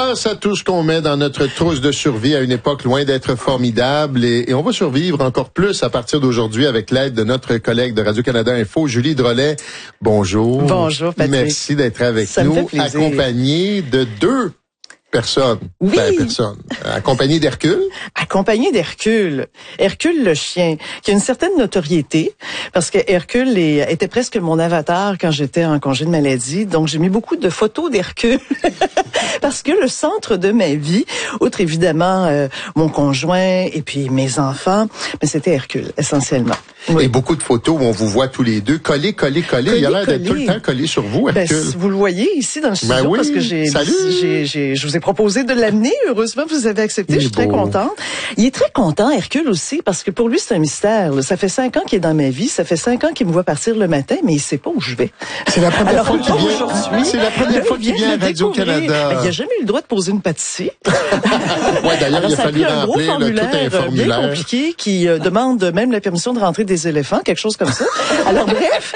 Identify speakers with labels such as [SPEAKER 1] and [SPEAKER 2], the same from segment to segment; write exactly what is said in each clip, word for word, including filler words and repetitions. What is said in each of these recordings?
[SPEAKER 1] Grâce à tout ce qu'on met dans notre trousse de survie à une époque loin d'être formidable, et, et on va survivre encore plus à partir d'aujourd'hui avec l'aide de notre collègue de Radio-Canada Info, Julie Drolet. Bonjour.
[SPEAKER 2] Bonjour, Patrick.
[SPEAKER 1] Merci d'être avec
[SPEAKER 2] Ça
[SPEAKER 1] nous, accompagné de deux personnes.
[SPEAKER 2] Oui.
[SPEAKER 1] Ben, personne. Accompagné d'Hercule.
[SPEAKER 2] Accompagné d'Hercule. Hercule le chien, qui a une certaine notoriété, parce que Hercule est, était presque mon avatar quand j'étais en congé de maladie. Donc, j'ai mis beaucoup de photos d'Hercule. Parce que le centre de ma vie, outre évidemment euh, mon conjoint et puis mes enfants, mais c'était Hercule, essentiellement. Oui.
[SPEAKER 1] Et beaucoup de photos où on vous voit tous les deux collés, collés, collés.
[SPEAKER 2] Collé,
[SPEAKER 1] Il a l'air d'être
[SPEAKER 2] collé.
[SPEAKER 1] tout le temps collé sur vous, Hercule.
[SPEAKER 2] Ben, vous le voyez ici dans le studio,
[SPEAKER 1] ben oui.
[SPEAKER 2] parce que j'ai, j'ai, j'ai, je vous ai proposé de l'amener. Heureusement, vous avez accepté. Je suis très contente. Il est très content, Hercule aussi, parce que pour lui, c'est un mystère. Là. Ça fait cinq ans qu'il est dans ma vie. Ça fait cinq ans qu'il me voit partir le matin, mais il sait pas où je vais.
[SPEAKER 1] C'est la première
[SPEAKER 2] Alors,
[SPEAKER 1] fois qu'il vient.
[SPEAKER 2] aujourd'hui,
[SPEAKER 1] C'est la première fois qu'il vient à Radio-Canada.
[SPEAKER 2] Ben, il n'a jamais eu le droit de poser une pâtisserie.
[SPEAKER 1] Ouais, d'ailleurs,
[SPEAKER 2] Alors,
[SPEAKER 1] il a
[SPEAKER 2] ça
[SPEAKER 1] fallu
[SPEAKER 2] a pris un gros
[SPEAKER 1] remplir
[SPEAKER 2] formulaire,
[SPEAKER 1] là, tout un formulaire
[SPEAKER 2] bien compliqué qui euh, demande même la permission de rentrer des éléphants, quelque chose comme ça. Alors bref,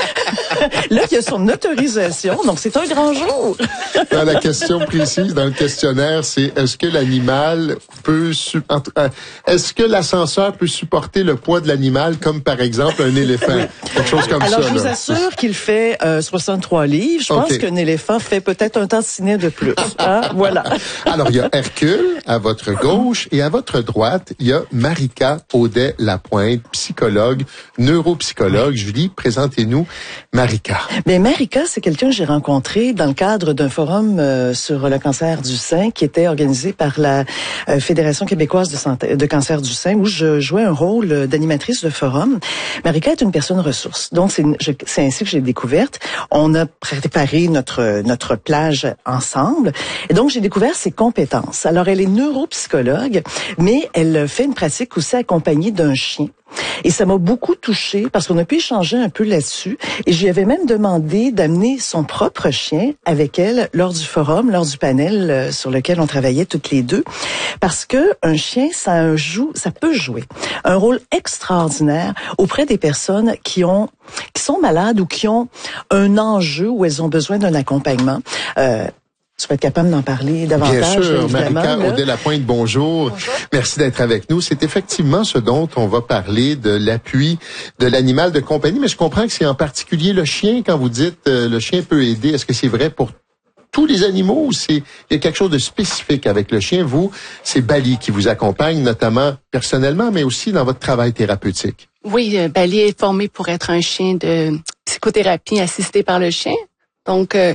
[SPEAKER 2] là, il y a son autorisation, donc c'est un grand jour.
[SPEAKER 1] Là, la question précise dans le questionnaire, c'est est-ce que l'animal peut, su- est-ce que l'ascenseur peut supporter le poids de l'animal, comme par exemple un éléphant, quelque chose comme
[SPEAKER 2] Alors,
[SPEAKER 1] ça.
[SPEAKER 2] je vous
[SPEAKER 1] là.
[SPEAKER 2] assure qu'il fait euh, soixante-trois livres. Je pense
[SPEAKER 1] Okay.
[SPEAKER 2] qu'un éléphant fait peut-être un tantinet de plus. Hein? Voilà.
[SPEAKER 1] Alors, il y a Hercule à votre gauche et à votre droite, il y a Marika Audet-Lapointe, psychologue, neuropsychologue. Julie, présentez-nous Marika.
[SPEAKER 2] Mais Marika, c'est quelqu'un que j'ai rencontré dans le cadre d'un forum euh, sur le cancer du sein qui était organisé par la euh, Fédération québécoise de, santé, de cancer du sein, où je jouais un rôle d'animatrice de forum. Marika est une personne ressource. Donc, c'est, je, c'est ainsi que j'ai découverte. On a préparé notre notre plage ensemble. Et donc, j'ai découvert ses compétences. Alors, elle est neuropsychologue, mais elle fait une pratique aussi accompagnée d'un chien. Et ça m'a beaucoup touchée parce qu'on a pu échanger un peu là-dessus. Et j'y avais même demandé d'amener son propre chien avec elle lors du forum, lors du panel euh, sur lequel on travaillait toutes les deux. Parce que un chien, ça un joue, ça peut jouer un rôle extraordinaire auprès des personnes qui ont, qui sont malades ou qui ont un enjeu où elles ont besoin d'un accompagnement. Euh, Tu vas être capable d'en parler davantage.
[SPEAKER 1] Bien sûr,
[SPEAKER 2] évidemment,
[SPEAKER 1] Marika
[SPEAKER 2] là.
[SPEAKER 1] Audet-Lapointe, bonjour.
[SPEAKER 2] Bonjour.
[SPEAKER 1] Merci d'être avec nous. C'est effectivement ce dont on va parler, de l'appui de l'animal de compagnie. Mais je comprends que c'est en particulier le chien, quand vous dites euh, le chien peut aider. Est-ce que c'est vrai pour tous les animaux ou c'est il y a quelque chose de spécifique avec le chien? Vous, c'est Bali qui vous accompagne, notamment personnellement, mais aussi dans votre travail thérapeutique.
[SPEAKER 3] Oui, euh, Bali est formé pour être un chien de psychothérapie assisté par le chien. Donc, euh,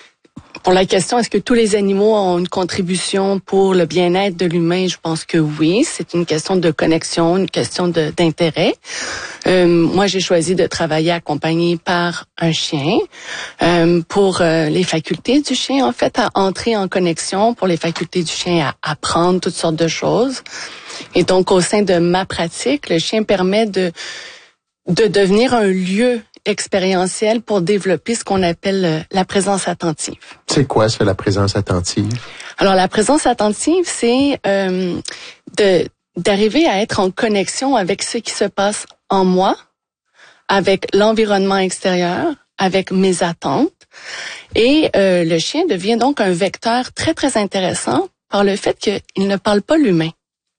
[SPEAKER 3] pour la question, est-ce que tous les animaux ont une contribution pour le bien-être de l'humain? Je pense que oui. C'est une question de connexion, une question de, d'intérêt. Euh, moi, j'ai choisi de travailler accompagné par un chien euh, pour euh, les facultés du chien, en fait, à entrer en connexion, pour les facultés du chien à apprendre toutes sortes de choses. Et donc, au sein de ma pratique, le chien permet de de devenir un lieu expérientiel pour développer ce qu'on appelle la présence attentive.
[SPEAKER 1] C'est quoi ça, la présence attentive?
[SPEAKER 3] Alors, la présence attentive, c'est euh, de d'arriver à être en connexion avec ce qui se passe en moi, avec l'environnement extérieur, avec mes attentes. Et euh, le chien devient donc un vecteur très, très intéressant par le fait qu'il ne parle pas l'humain.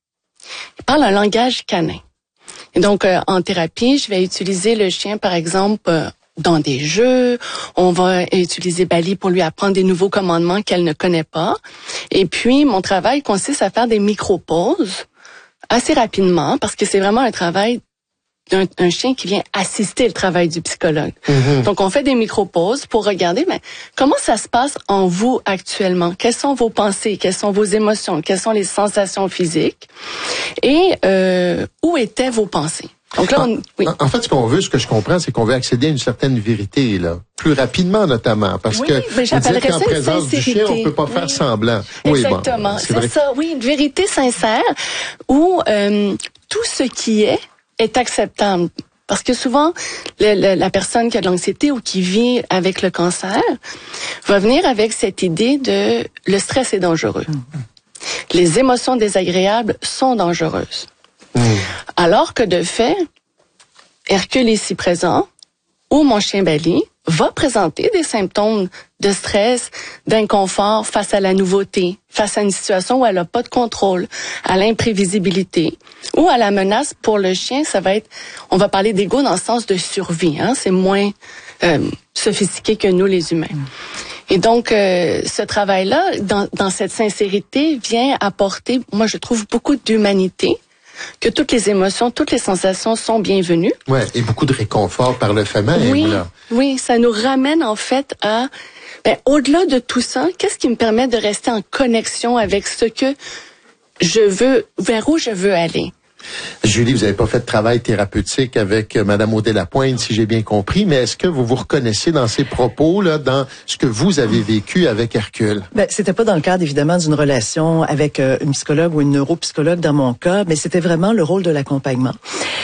[SPEAKER 3] Il parle un langage canin. Et donc, euh, en thérapie, je vais utiliser le chien, par exemple, euh, dans des jeux. On va utiliser Bali pour lui apprendre des nouveaux commandements qu'elle ne connaît pas. Et puis, mon travail consiste à faire des micro-pauses assez rapidement, parce que c'est vraiment un travail d'un un chien qui vient assister le travail du psychologue. Mm-hmm. Donc, on fait des micro-pauses pour regarder mais comment ça se passe en vous actuellement. Quelles sont vos pensées? Quelles sont vos émotions? Quelles sont les sensations physiques? Et euh, où étaient vos pensées? Donc là, on, oui.
[SPEAKER 1] En fait, ce qu'on veut, ce que je comprends, c'est qu'on veut accéder à une certaine vérité, là, plus rapidement notamment, parce
[SPEAKER 3] oui,
[SPEAKER 1] que
[SPEAKER 3] mais
[SPEAKER 1] vous dites qu'en
[SPEAKER 3] ça
[SPEAKER 1] présence du chien, on peut pas faire
[SPEAKER 3] oui.
[SPEAKER 1] semblant.
[SPEAKER 3] Exactement,
[SPEAKER 1] oui, bon, c'est,
[SPEAKER 3] c'est
[SPEAKER 1] vrai.
[SPEAKER 3] ça. Oui, une vérité sincère où euh, tout ce qui est est acceptable. Parce que souvent, le, le, la personne qui a de l'anxiété ou qui vit avec le cancer va venir avec cette idée de le stress est dangereux. Mm-hmm. Les émotions désagréables sont dangereuses. Mm. Alors que de fait, Hercule ici présent, ou mon chien Bali, va présenter des symptômes de stress, d'inconfort face à la nouveauté, face à une situation où elle n'a pas de contrôle, à l'imprévisibilité ou à la menace. Pour le chien, ça va être, on va parler d'ego dans le sens de survie, hein, c'est moins euh, sophistiqué que nous les humains. Et donc, euh, ce travail-là, dans, dans cette sincérité, vient apporter, moi je trouve, beaucoup d'humanité, que toutes les émotions, toutes les sensations sont bienvenues.
[SPEAKER 1] Ouais, et beaucoup de réconfort par le fait même.
[SPEAKER 3] Oui,
[SPEAKER 1] là.
[SPEAKER 3] oui, ça nous ramène en fait à, ben, au-delà de tout ça, qu'est-ce qui me permet de rester en connexion avec ce que je veux, vers où je veux aller?
[SPEAKER 1] Julie, vous n'avez pas fait de travail thérapeutique avec euh, Madame Audet-Lapointe, si j'ai bien compris, mais est-ce que vous vous reconnaissez dans ces propos, là, dans ce que vous avez vécu avec Hercule?
[SPEAKER 2] Ben, c'était pas dans le cadre, évidemment, d'une relation avec euh, une psychologue ou une neuropsychologue dans mon cas, mais c'était vraiment le rôle de l'accompagnement.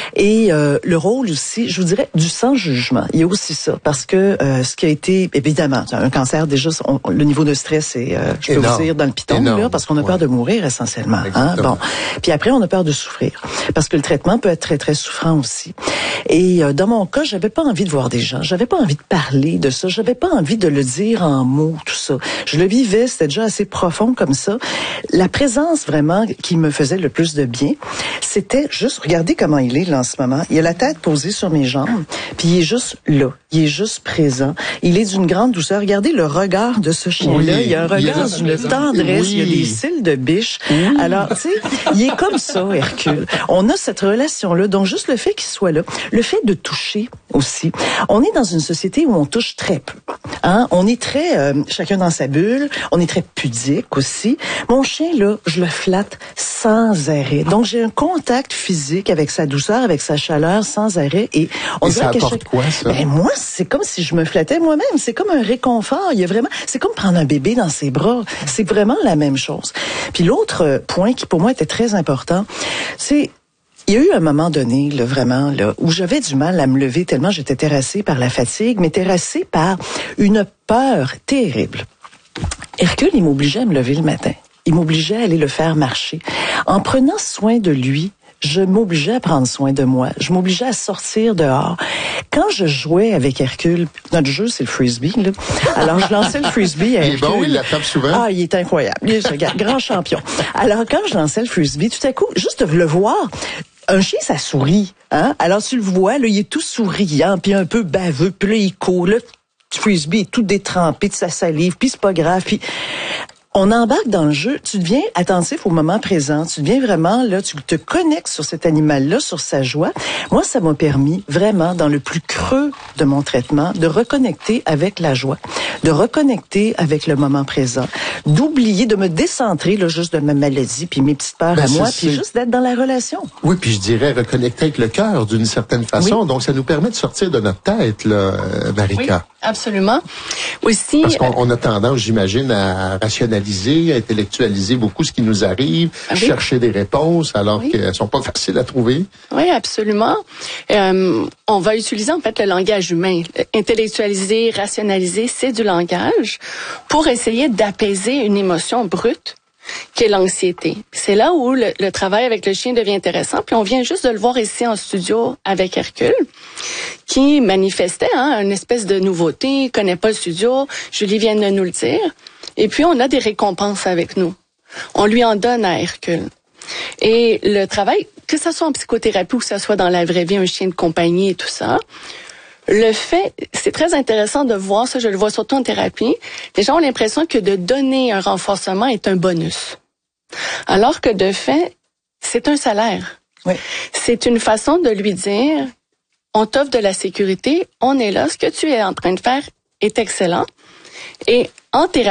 [SPEAKER 2] Et euh, le rôle aussi, je vous dirais, du sans-jugement. Il y a aussi ça, parce que euh, ce qui a été, évidemment, un cancer, déjà, on, le niveau de stress est, euh, je peux
[SPEAKER 1] énorme.
[SPEAKER 2] vous dire, dans le piton,
[SPEAKER 1] Énorme.
[SPEAKER 2] là, parce qu'on a peur
[SPEAKER 1] ouais.
[SPEAKER 2] de mourir, essentiellement. Hein?
[SPEAKER 1] Exactement.
[SPEAKER 2] Bon. Puis après, on a peur de souffrir. Parce que le traitement peut être très, très souffrant aussi. Et euh, dans mon cas, j'avais pas envie de voir des gens. J'avais pas envie de parler de ça. J'avais pas envie de le dire en mots, tout ça. Je le vivais, c'était déjà assez profond comme ça. La présence vraiment qui me faisait le plus de bien, c'était juste, regardez comment il est là en ce moment. Il a la tête posée sur mes jambes, puis il est juste là. Il est juste présent. Il est d'une grande douceur. Regardez le regard de ce chien-là.
[SPEAKER 1] Oui,
[SPEAKER 2] il y a un regard
[SPEAKER 1] il a
[SPEAKER 2] d'une tendresse.
[SPEAKER 1] oui.
[SPEAKER 2] Il y a des cils de biche. Oui. Alors, tu sais, il est comme ça, Hercule. On a cette relation-là. Donc, juste le fait qu'il soit là, le fait de toucher aussi. On est dans une société où on touche très peu. Hein? On est très, euh, chacun dans sa bulle. On est très pudique aussi. Mon chien, là, je le flatte sans arrêt. Donc, j'ai un contact physique avec sa douceur, avec sa chaleur sans arrêt. Et on
[SPEAKER 1] et
[SPEAKER 2] dirait
[SPEAKER 1] ça
[SPEAKER 2] que
[SPEAKER 1] apporte
[SPEAKER 2] chaque...
[SPEAKER 1] quoi, ça?
[SPEAKER 2] Ben, moi, c'est comme si je me flattais moi-même. C'est comme un réconfort. Il y a vraiment, c'est comme prendre un bébé dans ses bras. C'est vraiment la même chose. Puis l'autre point qui pour moi était très important, c'est il y a eu un moment donné, là, vraiment, là, où j'avais du mal à me lever tellement j'étais terrassée par la fatigue, mais terrassée par une peur terrible. Hercule, il m'obligeait à me lever le matin. Il m'obligeait à aller le faire marcher. En prenant soin de lui, je m'obligeais à prendre soin de moi. Je m'obligeais à sortir dehors. Quand je jouais avec Hercule, notre jeu, c'est le frisbee, là. Alors, je lançais le frisbee à Hercule.
[SPEAKER 1] Il est bon, il l'attrape souvent.
[SPEAKER 2] Ah, il est incroyable. Il est un grand champion. Alors, quand je lançais le frisbee, tout à coup, juste de le voir, un chien, ça sourit, hein. Alors, tu le vois, là, il est tout souriant, puis un peu baveux, puis là, il court, là, le frisbee est tout détrempé de sa salive, puis c'est pas grave, puis on embarque dans le jeu, tu deviens attentif au moment présent, tu deviens vraiment, là, tu te connectes sur cet animal-là, sur sa joie. Moi, ça m'a permis vraiment, dans le plus creux de mon traitement, de reconnecter avec la joie, de reconnecter avec le moment présent, d'oublier, de me décentrer, là, juste de ma maladie, puis mes petites peurs
[SPEAKER 1] ben,
[SPEAKER 2] à moi,
[SPEAKER 1] c'est,
[SPEAKER 2] puis
[SPEAKER 1] c'est...
[SPEAKER 2] juste d'être dans la relation.
[SPEAKER 1] Oui, puis je dirais reconnecter avec le cœur d'une certaine façon. Oui. Donc, ça nous permet de sortir de notre tête, là, Marika.
[SPEAKER 3] Oui, absolument. Aussi,
[SPEAKER 1] parce qu'on on a tendance, j'imagine, à rationaliser, à intellectualiser beaucoup ce qui nous arrive, oui. chercher des réponses alors oui. qu'elles sont pas faciles à trouver.
[SPEAKER 3] Oui, absolument. Euh, on va utiliser en fait le langage humain. Intellectualiser, rationaliser, c'est du langage pour essayer d'apaiser une émotion brute qui est l'anxiété. C'est là où le, le travail avec le chien devient intéressant. Puis on vient juste de le voir ici en studio avec Hercule, qui manifestait hein, une espèce de nouveauté, il connaît pas le studio, Julie vient de nous le dire. Et puis on a des récompenses avec nous. On lui en donne à Hercule. Et le travail, que ce soit en psychothérapie ou que ce soit dans la vraie vie, un chien de compagnie et tout ça, le fait, c'est très intéressant de voir ça, je le vois surtout en thérapie, les gens ont l'impression que de donner un renforcement est un bonus. Alors que de fait, c'est un salaire.
[SPEAKER 2] Oui.
[SPEAKER 3] C'est une façon de lui dire, on t'offre de la sécurité, on est là, ce que tu es en train de faire est excellent. Et en thérapie,